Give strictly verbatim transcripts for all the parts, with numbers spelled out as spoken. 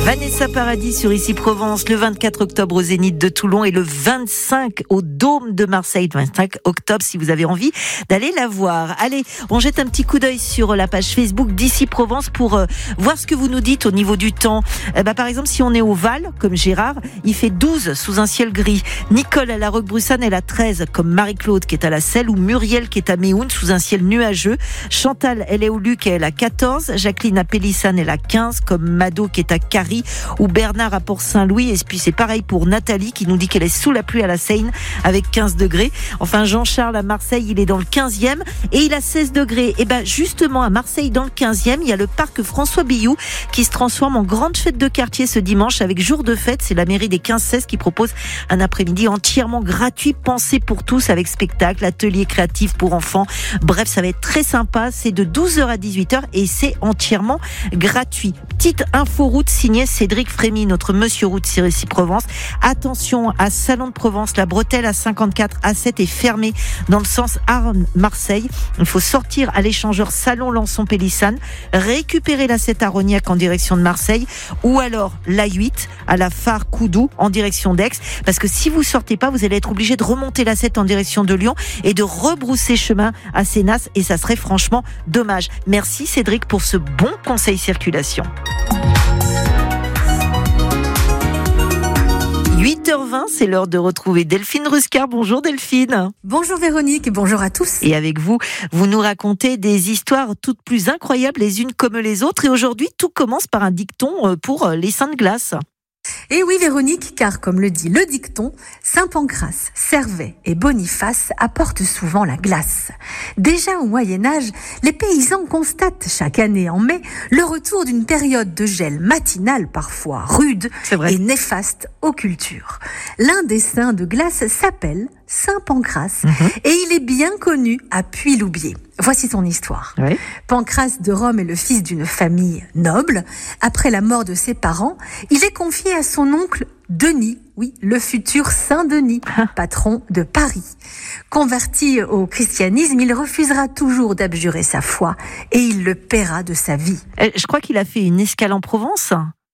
Vanessa Paradis sur Ici Provence, le vingt-quatre octobre au Zénith de Toulon et le vingt-cinq au Dôme de Marseille. vingt-cinq octobre, si vous avez envie d'aller la voir. Allez, on jette un petit coup d'œil sur la page Facebook d'Ici Provence pour euh, voir ce que vous nous dites au niveau du temps. Euh, bah, par exemple, si on est au Val, comme Gérard, il fait douze sous un ciel gris. Nicole à la Roquebroussanne, elle a treize, comme Marie-Claude qui est à la Selle, ou Muriel qui est à Méhoun sous un ciel nuageux. Chantal, elle est au Luc et elle a quatorze. Jacqueline à Pélissane, elle a quinze, comme Mado qui est à Carry, ou Bernard à Port-Saint-Louis. Et puis c'est pareil pour Nathalie qui nous dit qu'elle est sous la pluie à la Seine avec quinze degrés. Enfin, Jean-Charles à Marseille, il est dans le quinzième et il a seize degrés. Et ben justement à Marseille dans le quinzième, il y a le parc François Billoux qui se transforme en grande fête de quartier ce dimanche avec jour de fête. C'est la mairie des quinze seize qui propose un après-midi entièrement gratuit, pensé pour tous, avec spectacle, atelier créatif pour enfants. Bref, ça va être très sympa. C'est de douze heures à dix-huit heures et c'est entièrement gratuit. Petite info route signée Cédric Frémy, notre monsieur route sur Ici Provence. Attention à Salon de Provence, la bretelle à cinquante-quatre A sept est fermée dans le sens Arles-Marseille. Il faut sortir à l'échangeur Salon-Lançon-Pélissane, récupérer la sept à Rognac en direction de Marseille, ou alors l'A huit à la Phare Coudou en direction d'Aix, parce que si vous sortez pas, vous allez être obligé de remonter la sept en direction de Lyon et de rebrousser chemin à Sénas, et ça serait franchement dommage. Merci Cédric pour ce bon conseil circulation. huit heures vingt, c'est l'heure de retrouver Delphine Ruscar. Bonjour Delphine. Bonjour Véronique et bonjour à tous. Et avec vous, vous nous racontez des histoires toutes plus incroyables les unes comme les autres. Et aujourd'hui, tout commence par un dicton pour les saints de glace. Et oui Véronique, car comme le dit le dicton, Saint Pancrace, Servet et Boniface apportent souvent la glace. Déjà au Moyen-Âge, les paysans constatent chaque année en mai le retour d'une période de gel matinal parfois rude et néfaste aux cultures. L'un des saints de glace s'appelle Saint Pancrace mmh. et il est bien connu à Puy-Loubier. Voici son histoire. Oui. Pancrace de Rome est le fils d'une famille noble. Après la mort de ses parents, il est confié à son oncle Denis, oui, le futur Saint Denis, ah. patron de Paris. Converti au christianisme, il refusera toujours d'abjurer sa foi et il le paiera de sa vie. Euh, je crois qu'il a fait une escale en Provence.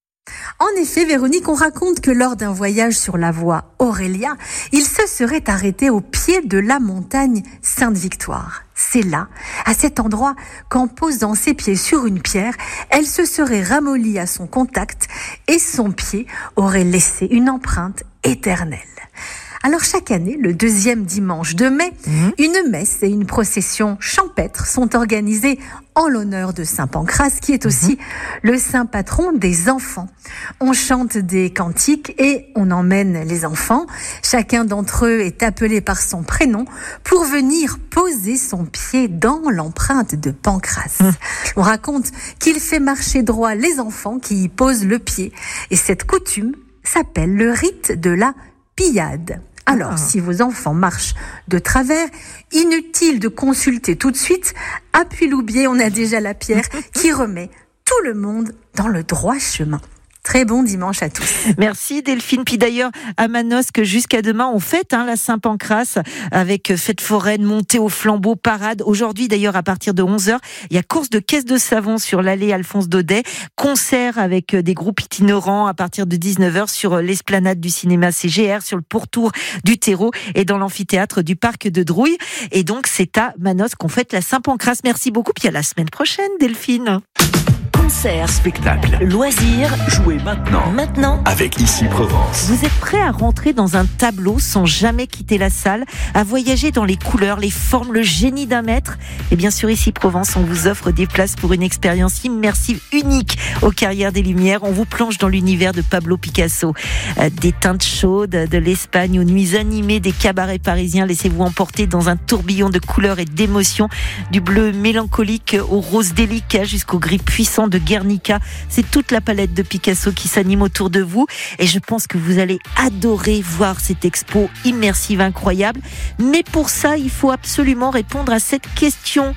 En effet, Véronique, on raconte que lors d'un voyage sur la voie Aurélia, il se serait arrêté au pied de la montagne Sainte-Victoire. C'est là, à cet endroit, qu'en posant ses pieds sur une pierre, elle se serait ramollie à son contact et son pied aurait laissé une empreinte éternelle. Alors chaque année, le deuxième dimanche de mai, mmh. une messe et une procession champêtre sont organisées en l'honneur de Saint Pancrace, qui est aussi mmh. le saint patron des enfants. On chante des cantiques et on emmène les enfants. Chacun d'entre eux est appelé par son prénom pour venir poser son pied dans l'empreinte de Pancrace. Mmh. On raconte qu'il fait marcher droit les enfants qui y posent le pied. Et cette coutume s'appelle le rite de la pillade. Alors, ah. si vos enfants marchent de travers, inutile de consulter tout de suite. À Puy-Loubier, on a déjà la pierre qui remet tout le monde dans le droit chemin. Très bon dimanche à tous. Merci Delphine. Puis d'ailleurs, à Manosque, jusqu'à demain, on fête hein, la Saint-Pancrace avec fête foraine, montée au flambeau, parade. Aujourd'hui, d'ailleurs, à partir de onze heures, il y a course de caisse de savon sur l'allée Alphonse Daudet, concert avec des groupes itinérants à partir de dix-neuf heures sur l'esplanade du cinéma C G R, sur le pourtour du terreau et dans l'amphithéâtre du parc de Drouille. Et donc, c'est à Manosque qu'on fête la Saint-Pancrace. Merci beaucoup. Puis à la semaine prochaine, Delphine. Concerts, spectacles, loisirs, jouez maintenant. Maintenant, avec Ici Provence. Vous êtes prêts à rentrer dans un tableau sans jamais quitter la salle, à voyager dans les couleurs, les formes, le génie d'un maître? Et bien sûr, Ici Provence, on vous offre des places pour une expérience immersive unique aux Carrières des Lumières. On vous plonge dans l'univers de Pablo Picasso. Euh, des teintes chaudes, de l'Espagne aux nuits animées des cabarets parisiens. Laissez-vous emporter dans un tourbillon de couleurs et d'émotions, du bleu mélancolique au rose délicat jusqu'au gris puissant de Guernica. C'est toute la palette de Picasso qui s'anime autour de vous et je pense que vous allez adorer voir cette expo immersive incroyable. Mais pour ça, il faut absolument répondre à cette question.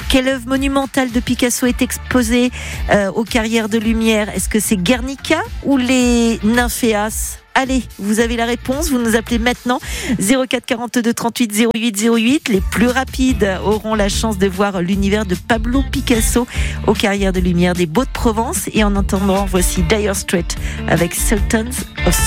Quelle œuvre monumentale de Picasso est exposée euh, aux Carrières de Lumière? Est-ce que c'est Guernica ou les Nymphéas? Allez, vous avez la réponse, vous nous appelez maintenant zéro quatre quarante-deux trente-huit zéro huit zéro huit. Les plus rapides auront la chance de voir l'univers de Pablo Picasso aux Carrières de Lumière des Baux de Provence. Et en attendant, voici Dire Straits avec Sultans of